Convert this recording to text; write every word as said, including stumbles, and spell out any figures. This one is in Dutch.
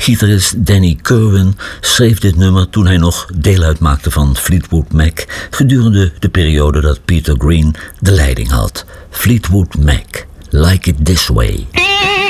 Gitarist Danny Kirwan schreef dit nummer toen hij nog deel uitmaakte van Fleetwood Mac gedurende de periode dat Peter Green de leiding had. Fleetwood Mac, Like It This Way.